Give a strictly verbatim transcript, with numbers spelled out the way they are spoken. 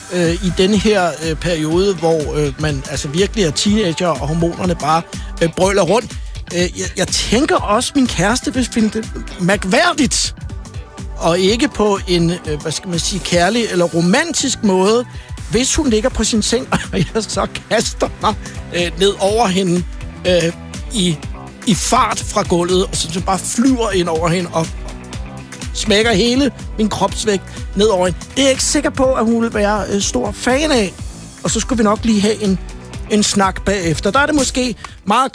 øh, i denne her øh, periode, hvor øh, man altså virkelig er teenager, og hormonerne bare øh, brøler rundt. Øh, jeg, jeg tænker også, min kæreste vil finde det mærkværdigt, og ikke på en, øh, hvad skal man sige, kærlig eller romantisk måde, hvis hun ligger på sin seng, og jeg så kaster mig øh, ned over hende øh, i, i fart fra gulvet, og så, så bare flyver ind over hende og smækker hele min kropsvægt ned over hende. Det er jeg ikke sikker på, at hun vil være øh, stor fan af. Og så skulle vi nok lige have en, en snak bagefter. Der er det måske meget